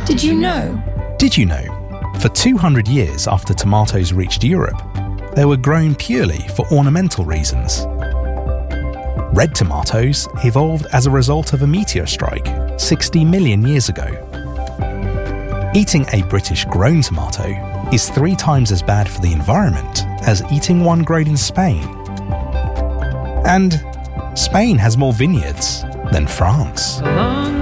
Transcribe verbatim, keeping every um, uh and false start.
Did you know? Did you know? For two hundred years after tomatoes reached Europe, they were grown purely for ornamental reasons. Red tomatoes evolved as a result of a meteor strike sixty million years ago. Eating a British-grown tomato is three times as bad for the environment as eating one grown in Spain. And Spain has more vineyards than France.